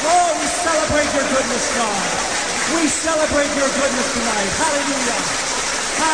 Oh, we celebrate your goodness, God. We celebrate your goodness tonight. Hallelujah.